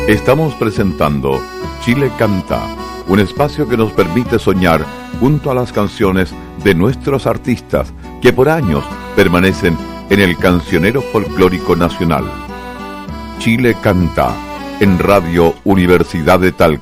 Estamos presentando Chile Canta, un espacio que nos permite soñar junto a las canciones de nuestros artistas que por años permanecen en el cancionero folclórico nacional. Chile Canta, en Radio Universidad de Talca.